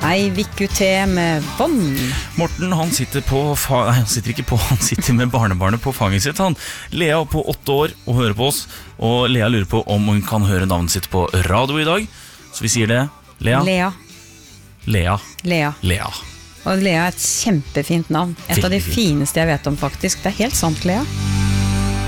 Ei vikkuté med vann. Morten, han sitter med barnebarnet på fanget sitt. Lea på 8 år og hører på oss. Og Lea lurer på om hun kan høre navnet sitt på radio i dag. Så vi sier det. Lea. Lea. Lea. Og Lea er et kjempefint navn. Et av de fineste jeg vet om faktisk. Det er helt sant, Lea.